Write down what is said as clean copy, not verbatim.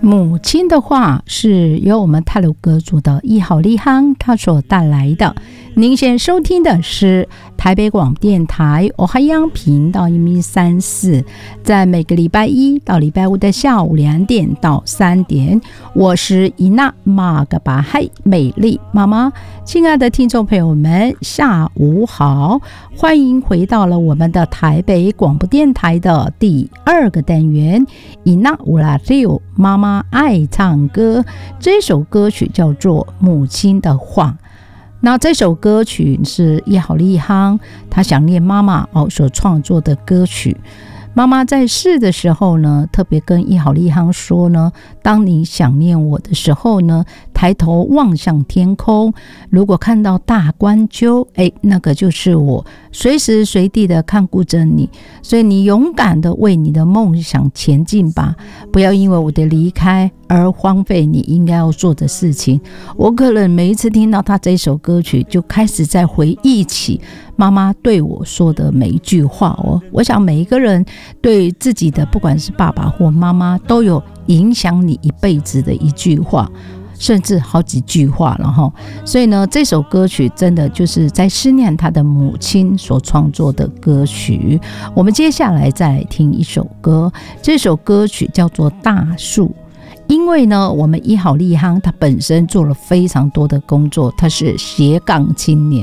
母亲的话是由我们太鲁阁主的一好利夯他所带来的。您现在收听的是台北广播电台欧哈央频道134，在每个礼拜一到礼拜五的下午2点到3点，我是伊娜玛格巴嗨美丽妈妈。亲爱的听众朋友们，下午好，欢迎回到了我们的台北广播电台的第2个单元伊娜乌拉六妈妈爱唱歌。这首歌曲叫做《母亲的话》。那这首歌曲是一好利夯他想念妈妈所创作的歌曲。妈妈在世的时候呢，特别跟一好利夯说呢，当你想念我的时候呢，抬头望向天空，如果看到大冠鸠，那个就是我，随时随地的看顾着你，所以你勇敢的为你的梦想前进吧，不要因为我的离开而荒废你应该要做的事情。我可能每一次听到他这首歌曲，就开始在回忆起妈妈对我说的每一句话我想每一个人对自己的不管是爸爸或妈妈，都有影响你一辈子的一句话，甚至好几句话了齁。所以呢，这首歌曲真的就是在思念他的母亲所创作的歌曲。我们接下来再来听一首歌，这首歌曲叫做《大树》。因为呢，我们一好利夯他本身做了非常多的工作，他是斜杠青年，